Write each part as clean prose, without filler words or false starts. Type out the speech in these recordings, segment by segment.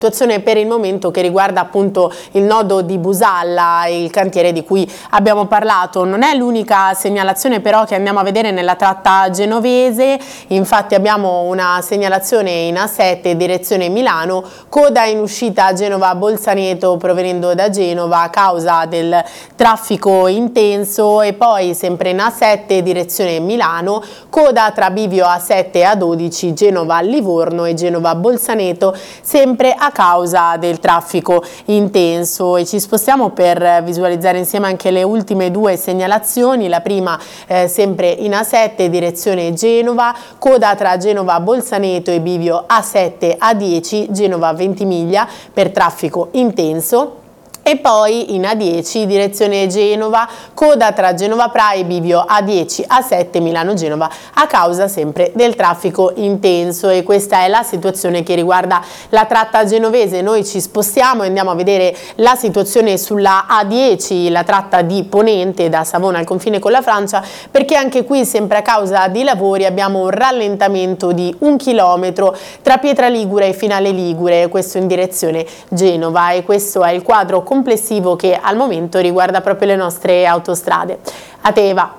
Situazione per il momento che riguarda appunto il nodo di Busalla, il cantiere di cui abbiamo parlato. Non è l'unica segnalazione però che andiamo a vedere nella tratta genovese, infatti abbiamo una segnalazione in A7 direzione Milano, coda in uscita a Genova-Bolzaneto provenendo da Genova a causa del traffico intenso, e poi sempre in A7 direzione Milano, coda tra bivio A7 e A12 Genova-Livorno e Genova-Bolzaneto sempre a causa del traffico intenso. E ci spostiamo per visualizzare insieme anche le ultime due segnalazioni. La prima sempre in A7 direzione Genova, coda tra Genova Bolzaneto e bivio A7 A10 Genova Ventimiglia per traffico intenso. E poi in A10 direzione Genova, coda tra Genova Pra e bivio A10 A7 Milano-Genova a causa sempre del traffico intenso. E questa è la situazione che riguarda la tratta genovese. Noi ci spostiamo e andiamo a vedere la situazione sulla A10, la tratta di Ponente da Savona al confine con la Francia, perché anche qui sempre a causa di lavori abbiamo un rallentamento di 1 chilometro tra Pietra Ligure e Finale Ligure, questo in direzione Genova, e questo è il quadro complessivo che al momento riguarda proprio le nostre autostrade. A te Eva.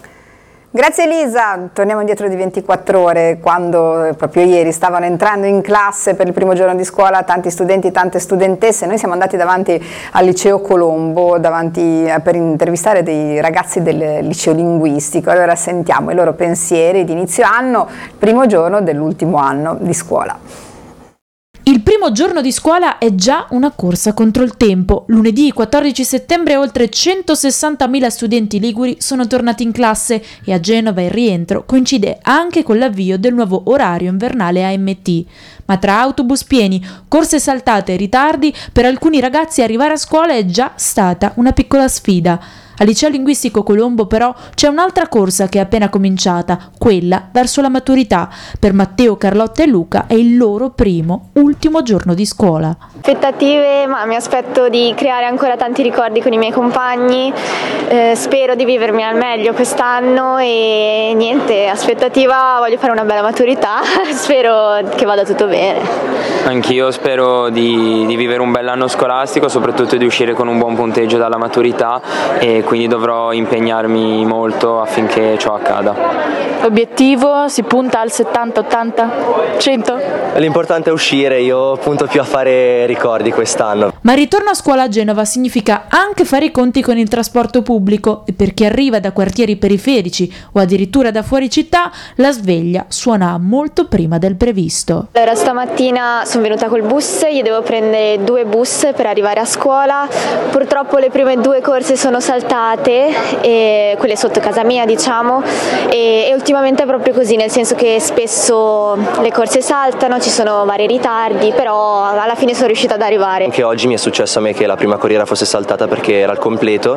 Grazie Elisa, torniamo indietro di 24 ore, quando proprio ieri stavano entrando in classe per il primo giorno di scuola tanti studenti, tante studentesse. Noi siamo andati davanti al liceo Colombo per intervistare dei ragazzi del liceo linguistico. Allora sentiamo i loro pensieri di inizio anno, primo giorno dell'ultimo anno di scuola. Il primo giorno di scuola è già una corsa contro il tempo. Lunedì 14 settembre oltre 160.000 studenti liguri sono tornati in classe e a Genova il rientro coincide anche con l'avvio del nuovo orario invernale AMT. Ma tra autobus pieni, corse saltate e ritardi, per alcuni ragazzi arrivare a scuola è già stata una piccola sfida. Al liceo linguistico Colombo però c'è un'altra corsa che è appena cominciata, quella verso la maturità. Per Matteo, Carlotta e Luca è il loro ultimo giorno di scuola. Aspettative, ma mi aspetto di creare ancora tanti ricordi con i miei compagni, spero di vivermi al meglio quest'anno e niente, aspettativa, voglio fare una bella maturità, spero che vada tutto bene. Anch'io spero di vivere un bell'anno scolastico, soprattutto di uscire con un buon punteggio dalla maturità, e quindi dovrò impegnarmi molto affinché ciò accada. L'obiettivo si punta al 70, 80, 100? L'importante è uscire, io punto più a fare ricordi quest'anno. Ma il ritorno a scuola a Genova significa anche fare i conti con il trasporto pubblico, e per chi arriva da quartieri periferici o addirittura da fuori città la sveglia suona molto prima del previsto. Allora stamattina sono venuta col bus, io devo prendere 2 bus per arrivare a scuola, purtroppo le prime 2 corse sono saltate, quelle sotto casa mia diciamo, e ultimamente è proprio così, nel senso che spesso le corse saltano, ci sono vari ritardi, però alla fine sono riuscita ad arrivare. Anche oggi mi è successo a me che la prima corriera fosse saltata perché era al completo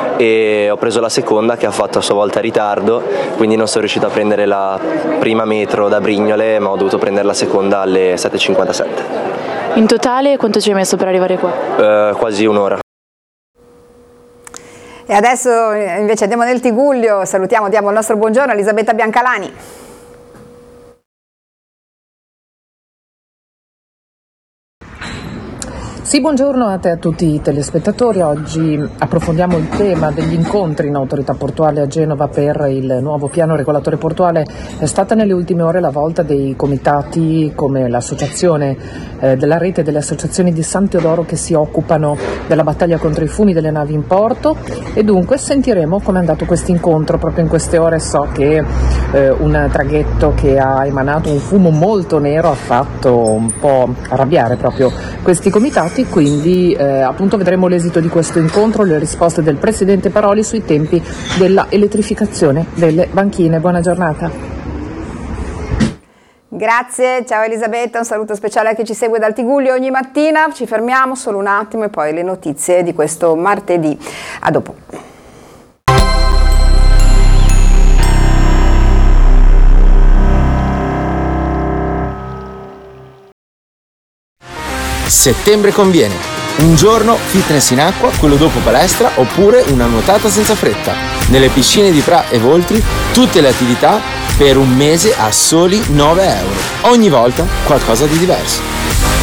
e ho preso la seconda che ha fatto a sua volta ritardo, quindi non sono riuscito a prendere la prima metro da Brignole, ma ho dovuto prendere la seconda alle 7:57. In totale quanto ci hai messo per arrivare qua? Quasi un'ora. E adesso invece andiamo nel Tigullio, diamo il nostro buongiorno a Elisabetta Biancalani. Sì, buongiorno a te e a tutti i telespettatori. Oggi approfondiamo il tema degli incontri in autorità portuale a Genova per il nuovo piano regolatore portuale. È stata nelle ultime ore la volta dei comitati come l'associazione della rete delle associazioni di San Teodoro che si occupano della battaglia contro i fumi delle navi in porto, e dunque sentiremo come è andato questo incontro. Proprio in queste ore so che un traghetto che ha emanato un fumo molto nero ha fatto un po' arrabbiare proprio questi comitati. Quindi appunto vedremo l'esito di questo incontro, le risposte del Presidente Paroli sui tempi della elettrificazione delle banchine. Buona giornata. Grazie, ciao Elisabetta, un saluto speciale a chi ci segue dal Tigullio ogni mattina. Ci fermiamo solo un attimo e poi le notizie di questo martedì. A dopo. Settembre conviene. Un giorno fitness in acqua, quello dopo palestra, oppure una nuotata senza fretta. Nelle piscine di Pra e Voltri tutte le attività per un mese a soli 9 euro. Ogni volta qualcosa di diverso.